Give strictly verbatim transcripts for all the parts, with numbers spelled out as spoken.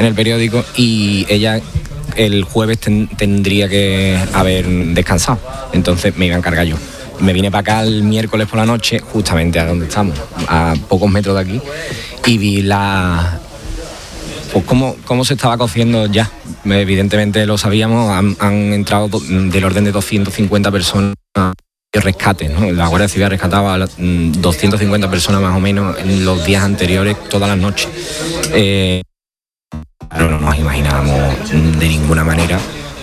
en el periódico, y ella el jueves ten, tendría que haber descansado, entonces me iba a encargar yo. Me vine para acá el miércoles por la noche, justamente a donde estamos, a pocos metros de aquí, y vi la... pues cómo, cómo se estaba cociendo ya. Evidentemente lo sabíamos, han, han entrado del orden de doscientas cincuenta personas de rescate, ¿no? La Guardia Civil ha rescatado a doscientas cincuenta personas más o menos en los días anteriores, todas las noches. Eh, pero no nos imaginábamos de ninguna manera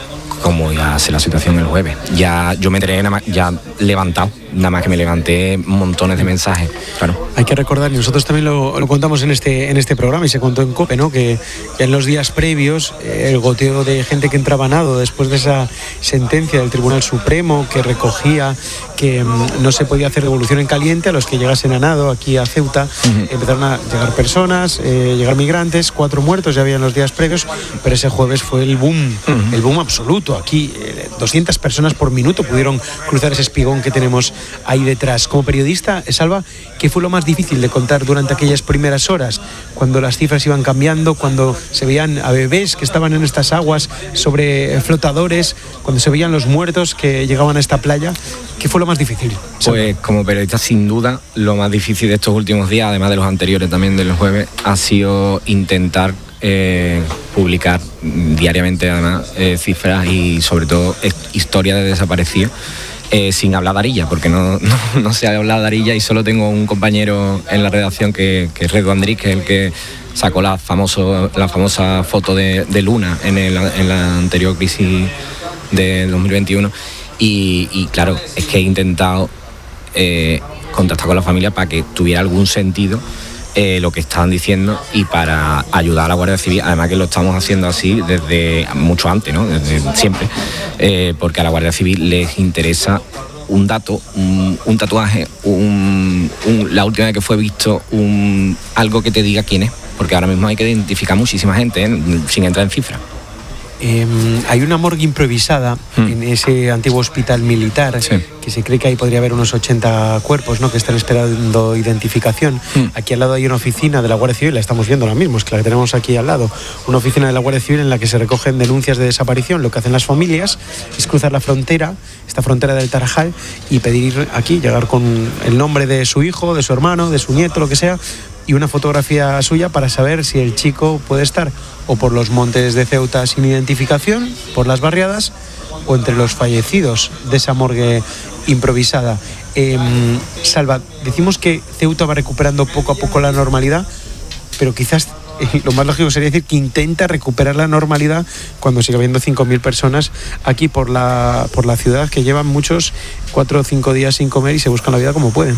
cómo iba a ser la situación el jueves. Ya yo me enteré nada más, ya levantado, nada más que me levanté montones de mensajes, claro. Hay que recordar, y nosotros también lo, lo contamos en este, en este programa, y se contó en COPE, ¿no? Que ya en los días previos, eh, el goteo de gente que entraba a nado después de esa sentencia del Tribunal Supremo que recogía que mm, no se podía hacer devolución en caliente a los que llegasen a nado aquí a Ceuta. Uh-huh. Empezaron a llegar personas, eh, llegar migrantes, cuatro muertos ya había en los días previos, pero ese jueves fue el boom, uh-huh. el boom absoluto. Aquí eh, doscientas personas por minuto pudieron cruzar ese espigón que tenemos ahí detrás. Como periodista, Salva, ¿qué fue lo más difícil de contar durante aquellas primeras horas, cuando las cifras iban cambiando, cuando se veían a bebés que estaban en estas aguas sobre flotadores, cuando se veían los muertos que llegaban a esta playa? ¿Qué fue lo más difícil, Salva? Pues como periodista, sin duda, lo más difícil de estos últimos días, además de los anteriores también del jueves, ha sido intentar Eh, publicar diariamente además eh, cifras y sobre todo eh, historias de desaparecidos, eh, sin hablar de Arilla, porque no, no, no se ha hablado de Arilla, y solo tengo un compañero en la redacción que, que es Redo Andrés, que es el que sacó la, famoso, la famosa foto de, de Luna en, el, en la anterior crisis de dos mil veintiuno, y, y claro, es que he intentado eh, contactar con la familia para que tuviera algún sentido Eh, lo que estaban diciendo, y para ayudar a la Guardia Civil, además que lo estamos haciendo así desde mucho antes, ¿no? Desde siempre, eh, porque a la Guardia Civil les interesa un dato, un, un tatuaje, un, un, la última vez que fue visto, un, algo que te diga quién es, porque ahora mismo hay que identificar muchísima gente, ¿eh? Sin entrar en cifras. Eh, hay una morgue improvisada hmm. en ese antiguo hospital militar, sí, que se cree que ahí podría haber unos ochenta cuerpos, ¿no?, que están esperando identificación. Hmm. Aquí al lado hay una oficina de la Guardia Civil, la estamos viendo ahora mismo, es que la tenemos aquí al lado, una oficina de la Guardia Civil en la que se recogen denuncias de desaparición. Lo que hacen las familias es cruzar la frontera, esta frontera del Tarajal, y pedir aquí, llegar con el nombre de su hijo, de su hermano, de su nieto, lo que sea, y una fotografía suya para saber si el chico puede estar o por los montes de Ceuta sin identificación, por las barriadas, o entre los fallecidos de esa morgue improvisada. Eh, Salva, decimos que Ceuta va recuperando poco a poco la normalidad, pero quizás eh, lo más lógico sería decir que intenta recuperar la normalidad cuando sigue habiendo cinco mil personas aquí por la, por la ciudad, que llevan muchos cuatro o cinco días sin comer y se buscan la vida como pueden.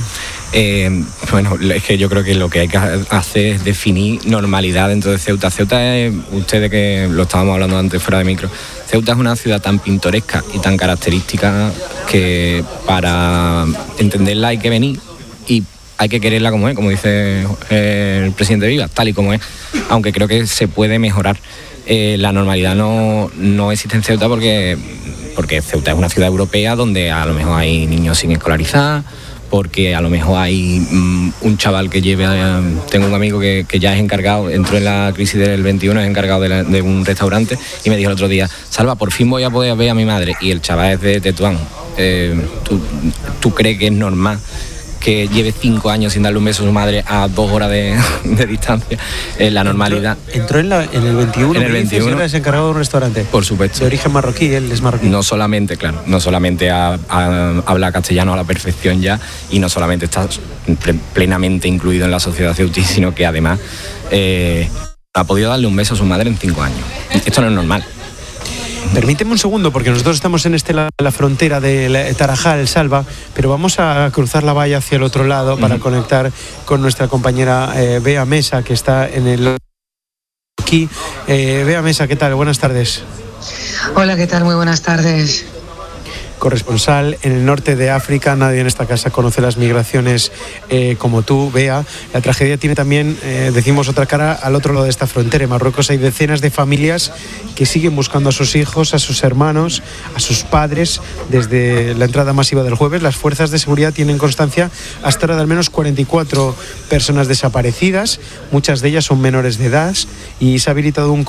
Eh, bueno, es que yo creo que lo que hay que hacer es definir normalidad dentro de Ceuta. Ceuta es, ustedes que lo estábamos hablando antes fuera de micro, Ceuta es una ciudad tan pintoresca y tan característica que para entenderla hay que venir y hay que quererla como es, como dice el presidente Vivas, tal y como es, aunque creo que se puede mejorar. Eh, la normalidad no, no existe en Ceuta porque, porque Ceuta es una ciudad europea donde a lo mejor hay niños sin escolarizar, porque a lo mejor hay um, un chaval que lleve, um, tengo un amigo que, que ya es encargado, entró en la crisis del veintiuno, es encargado de, la, de un restaurante, y me dijo el otro día: Salva, por fin voy a poder ver a mi madre, y el chaval es de Tetuán. Eh, ¿tú, ¿Tú crees que es normal que lleve cinco años sin darle un beso a su madre a dos horas de, de distancia? Eh, la normalidad. Entró, entró en, la, en el veintiuno, en el veintiuno, es encargado de un restaurante. Por supuesto. De origen marroquí, él es marroquí. No solamente, claro, no solamente a, a, habla castellano a la perfección ya, y no solamente está plenamente incluido en la sociedad ceutí, sino que además eh, ha podido darle un beso a su madre en cinco años. Esto no es normal. Permíteme un segundo, porque nosotros estamos en este, la, la frontera de Tarajal, Salva, pero vamos a cruzar la valla hacia el otro lado para uh-huh. conectar con nuestra compañera eh, Bea Mesa, que está en el aquí. Eh, Bea Mesa, ¿qué tal? Buenas tardes. Hola, ¿qué tal? Muy buenas tardes. Corresponsal en el norte de África. Nadie en esta casa conoce las migraciones eh, como tú, Bea. La tragedia tiene también, eh, decimos, otra cara al otro lado de esta frontera. En Marruecos hay decenas de familias que siguen buscando a sus hijos, a sus hermanos, a sus padres. Desde la entrada masiva del jueves, las fuerzas de seguridad tienen constancia hasta ahora de al menos cuarenta y cuatro personas desaparecidas. Muchas de ellas son menores de edad, y se ha habilitado un